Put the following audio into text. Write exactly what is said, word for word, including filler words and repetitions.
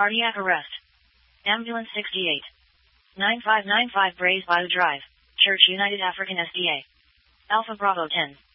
Cardiac arrest. Ambulance sixty-eight. nine five nine five Braze Bayou Drive, Church United African S D A. Alpha Bravo ten.